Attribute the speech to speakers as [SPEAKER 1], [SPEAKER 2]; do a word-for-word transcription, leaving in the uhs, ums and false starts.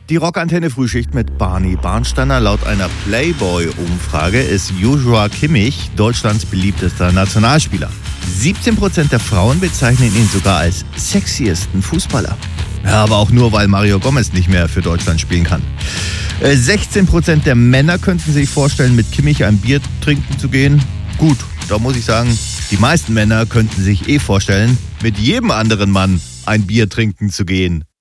[SPEAKER 1] Die Rockantenne-Frühschicht mit Barney Barnsteiner. Laut einer Playboy-Umfrage ist Joshua Kimmich Deutschlands beliebtester Nationalspieler. siebzehn Prozent der Frauen bezeichnen ihn sogar als sexiesten Fußballer. Ja, aber auch nur, weil Mario Gomez nicht mehr für Deutschland spielen kann. sechzehn Prozent der Männer könnten sich vorstellen, mit Kimmich ein Bier trinken zu gehen. Gut, da muss ich sagen, die meisten Männer könnten sich eh vorstellen, mit jedem anderen Mann ein Bier trinken zu gehen.